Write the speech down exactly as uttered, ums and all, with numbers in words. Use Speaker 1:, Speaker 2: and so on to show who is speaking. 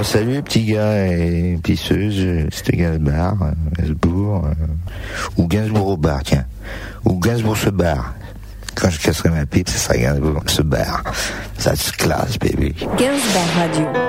Speaker 1: Bon, salut, petit gars et pisseuse, c'était Gainsbourg, euh, Gainsbourg, euh, ou Gainsbourg au bar, tiens. Ou Gainsbourg se barre. Quand je casserai ma pipe, ce sera Gainsbourg se barre. Ça se classe, bébé.
Speaker 2: Gainsbourg Radio.